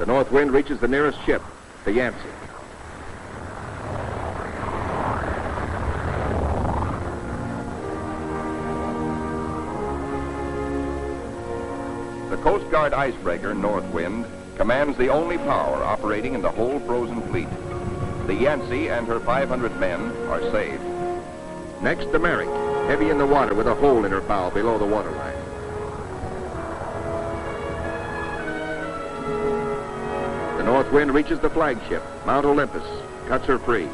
North Wind reaches the nearest ship, the Yancey. The Coast Guard icebreaker, North Wind, commands the only power operating in the whole frozen fleet. The Yancey and her 500 men are saved. Next, the Merrick, heavy in the water with a hole in her bow below the waterline. The North Wind reaches the flagship, Mount Olympus, cuts her free.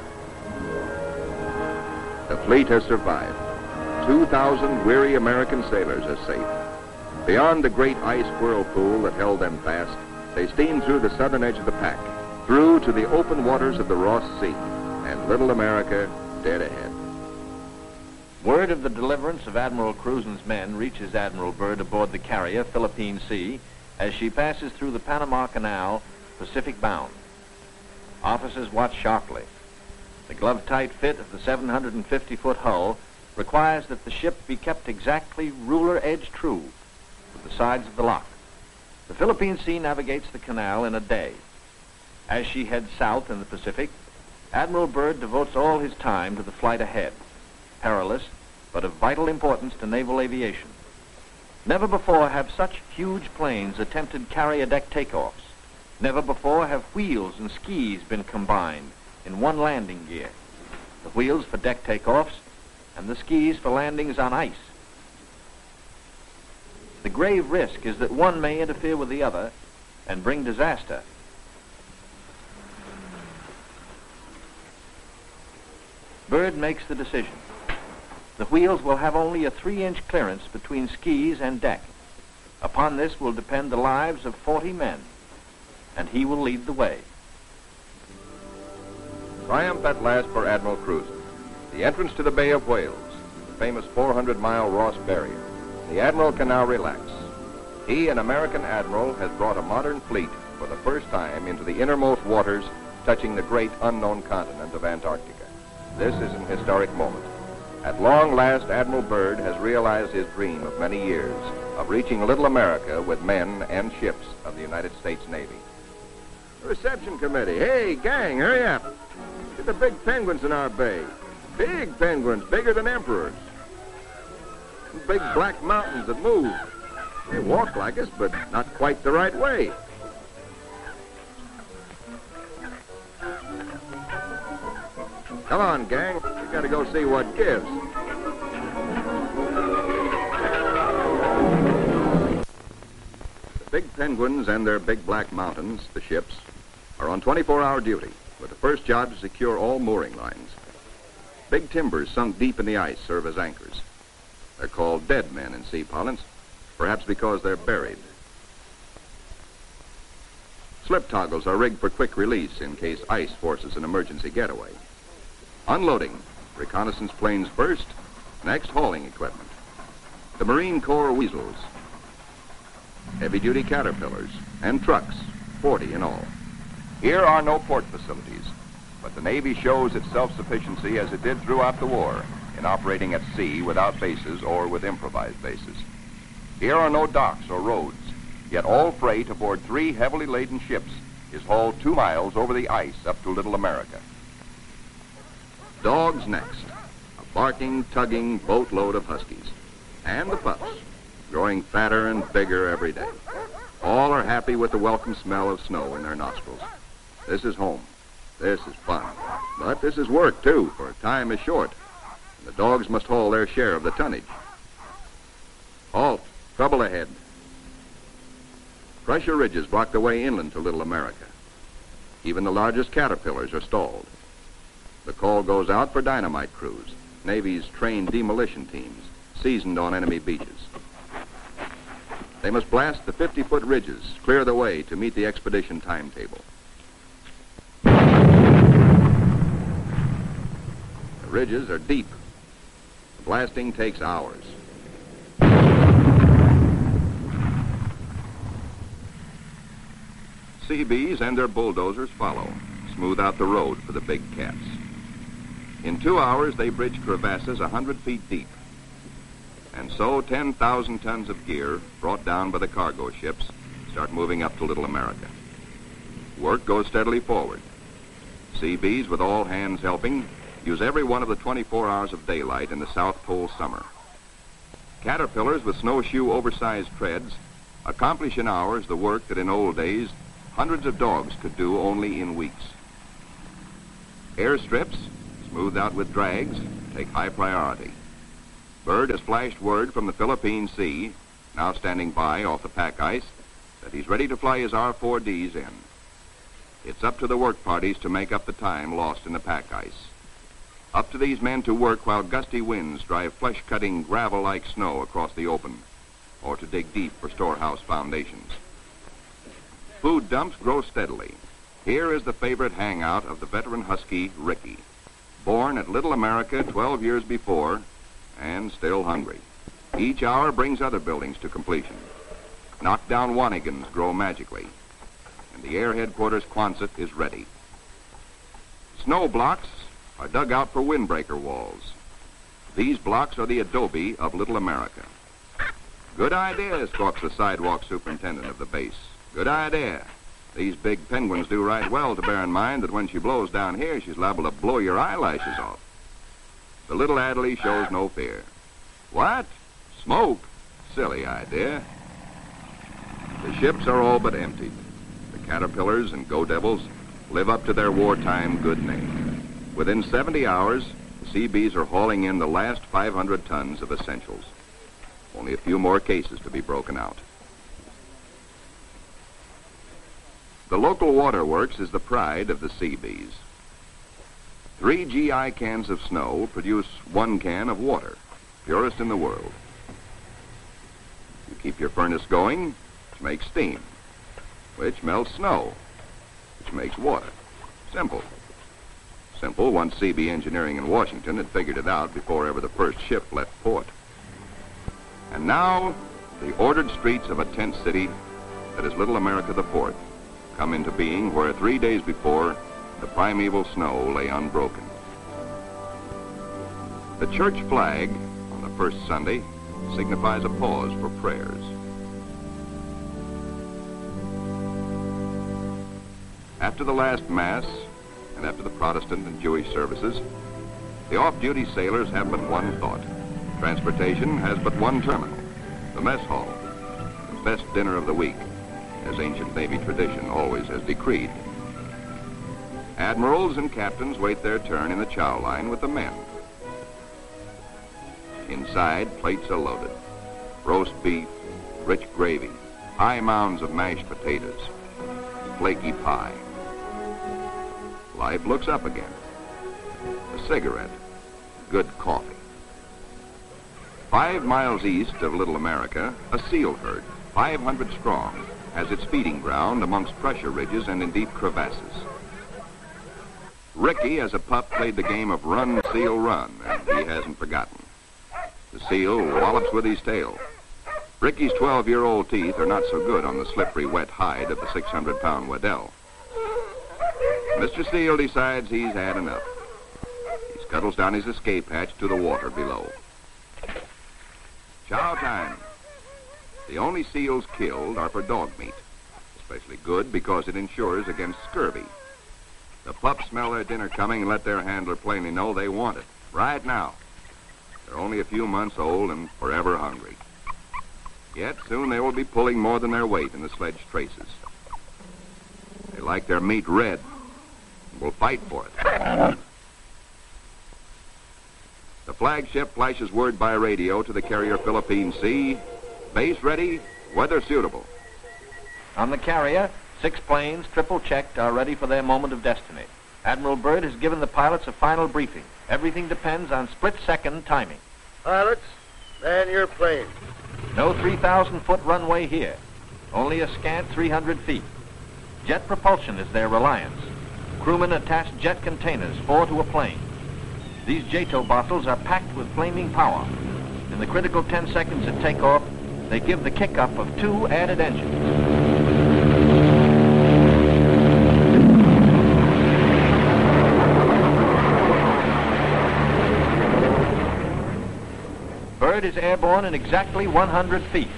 The fleet has survived. 2,000 weary American sailors are safe. Beyond the great ice whirlpool that held them fast, they steamed through the southern edge of the pack, through to the open waters of the Ross Sea, and little America dead ahead. Word of the deliverance of Admiral Cruzen's men reaches Admiral Byrd aboard the carrier Philippine Sea as she passes through the Panama Canal, Pacific bound. Officers watch sharply. The glove-tight fit of the 750-foot hull requires that the ship be kept exactly ruler-edge true with the sides of the lock. The Philippine Sea navigates the canal in a day. As she heads south in the Pacific, Admiral Byrd devotes all his time to the flight ahead, perilous but of vital importance to naval aviation. Never before have such huge planes attempted carrier-deck takeoffs. Never before have wheels and skis been combined in one landing gear. The wheels for deck takeoffs and the skis for landings on ice. The grave risk is that one may interfere with the other and bring disaster. Byrd makes the decision. The wheels will have only a 3-inch clearance between skis and deck. Upon this will depend the lives of 40 men, and he will lead the way. Triumph at last for Admiral Cruzen. The entrance to the Bay of Whales, the famous 400-mile Ross Barrier. The Admiral can now relax. He, an American admiral, has brought a modern fleet for the first time into the innermost waters touching the great unknown continent of Antarctica. This is an historic moment. At long last, Admiral Byrd has realized his dream of many years of reaching little America with men and ships of the United States Navy. Reception committee. Hey, gang, hurry up. Get the big penguins in our bay. Big penguins, bigger than emperors. Big black mountains that move. They walk like us, but not quite the right way. Come on, gang. We gotta go see what gives. The big penguins and their big black mountains, the ships, are on 24-hour duty, with the first job to secure all mooring lines. Big timbers sunk deep in the ice serve as anchors. They're called dead men in sea parlance, perhaps because they're buried. Slip toggles are rigged for quick release in case ice forces an emergency getaway. Unloading, reconnaissance planes first, next hauling equipment. The Marine Corps weasels, heavy-duty caterpillars, and trucks, 40 in all. Here are no port facilities, but the Navy shows its self-sufficiency as it did throughout the war in operating at sea without bases or with improvised bases. Here are no docks or roads, yet all freight aboard 3 heavily laden ships is hauled 2 miles over the ice up to Little America. Dogs next, a barking, tugging boatload of huskies. And the pups, growing fatter and bigger every day. All are happy with the welcome smell of snow in their nostrils. This is home. This is fun. But this is work, too, for time is short. And the dogs must haul their share of the tonnage. Halt. Trouble ahead. Pressure ridges block the way inland to Little America. Even the largest caterpillars are stalled. The call goes out for dynamite crews, Navy's trained demolition teams, seasoned on enemy beaches. They must blast the 50-foot ridges, clear the way to meet the expedition timetable. The ridges are deep. The blasting takes hours. Seabees and their bulldozers follow, smooth out the road for the big cats. In 2 hours, they bridge crevasses 100 feet deep. And so 10,000 tons of gear, brought down by the cargo ships, start moving up to Little America. Work goes steadily forward. Seabees, with all hands helping, use every one of the 24 hours of daylight in the South Pole summer. Caterpillars with snowshoe oversized treads accomplish in hours the work that in old days hundreds of dogs could do only in weeks. Airstrips, smoothed out with drags, take high priority. Byrd has flashed word from the Philippine Sea, now standing by off the pack ice, that he's ready to fly his R-4Ds in. It's up to the work parties to make up the time lost in the pack ice. Up to these men to work while gusty winds drive flesh-cutting gravel-like snow across the open, or to dig deep for storehouse foundations. Food dumps grow steadily. Here is the favorite hangout of the veteran Husky, Ricky, born at Little America 12 years before, and still hungry. Each hour brings other buildings to completion. Knockdown Wanigans grow magically, and the Air Headquarters Quonset is ready. Snow blocks are dug out for windbreaker walls. These blocks are the adobe of Little America. Good idea, squawks the sidewalk superintendent of the base. Good idea. These big penguins do right well to bear in mind that when she blows down here, she's liable to blow your eyelashes off. The little Adderley shows no fear. What? Smoke? Silly idea. The ships are all but emptied. The Caterpillars and Go Devils live up to their wartime good name. Within 70 hours, the Seabees are hauling in the last 500 tons of essentials. Only a few more cases to be broken out. The local waterworks is the pride of the Seabees. 3 GI cans of snow produce 1 can of water, purest in the world. You keep your furnace going, which makes steam, which melts snow, which makes water. Simple. Simple once CB Engineering in Washington had figured it out before ever the first ship left port. And now, the ordered streets of a tent city that is Little America the Fourth come into being where 3 days before the primeval snow lay unbroken. The church flag on the first Sunday signifies a pause for prayers. After the last Mass and after the Protestant and Jewish services, the off-duty sailors have but one thought. Transportation has but one terminal, the mess hall, the best dinner of the week, as ancient Navy tradition always has decreed. Admirals and captains wait their turn in the chow line with the men. Inside, plates are loaded. Roast beef, rich gravy, high mounds of mashed potatoes, flaky pie. Life looks up again. A cigarette, good coffee. 5 miles east of Little America, a seal herd, 500 strong, has its feeding ground amongst pressure ridges and in deep crevasses. Ricky, as a pup, played the game of run, seal, run, and he hasn't forgotten. The seal wallops with his tail. Ricky's 12-year-old teeth are not so good on the slippery, wet hide of the 600-pound Waddell. Mr. Seal decides he's had enough. He scuttles down his escape hatch to the water below. Chow time. The only seals killed are for dog meat, especially good because it insures against scurvy. The pups smell their dinner coming and let their handler plainly know they want it, right now. They're only a few months old and forever hungry. Yet soon they will be pulling more than their weight in the sledge traces. They like their meat red and will fight for it. The flagship flashes word by radio to the carrier Philippine Sea. Base ready, weather suitable. On the carrier, 6 planes, triple-checked, are ready for their moment of destiny. Admiral Byrd has given the pilots a final briefing. Everything depends on split-second timing. Pilots, man your plane. No 3,000-foot runway here. Only a scant 300 feet. Jet propulsion is their reliance. Crewmen attach jet containers, 4 to a plane. These JATO bottles are packed with flaming power. In the critical 10 seconds at takeoff, they give the kick-up of 2 added engines. Byrd is airborne in exactly 100 feet.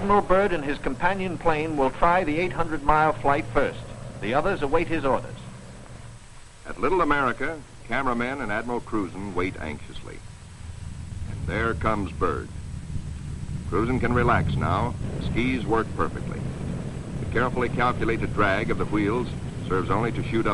Admiral Byrd and his companion plane will try the 800-mile flight first. The others await his orders. At Little America, cameramen and Admiral Cruzen wait anxiously. And there comes Byrd. Cruzen can relax now. The skis work perfectly. The carefully calculated drag of the wheels serves only to shoot up